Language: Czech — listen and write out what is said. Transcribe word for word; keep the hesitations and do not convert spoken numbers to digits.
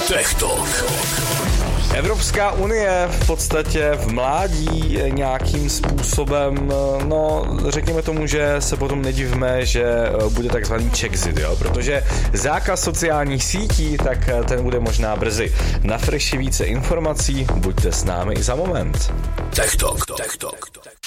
Tech Talk. Evropská unie v podstatě v mládí nějakým způsobem, no řekněme tomu, že se potom nedivme, že bude takzvaný Czexit, jo, protože zákaz sociálních sítí, tak ten bude možná brzy. Na Freši více informací, buďte s námi i za moment. Tech Talk. Tech Talk.